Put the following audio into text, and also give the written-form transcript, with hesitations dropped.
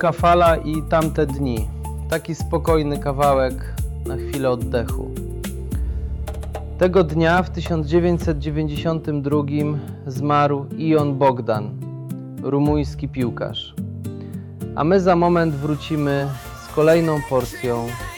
Krótka fala i tamte dni. Taki spokojny kawałek na chwilę oddechu. Tego dnia w 1992 zmarł Ion Bogdan, rumuński piłkarz. A my za moment wrócimy z kolejną porcją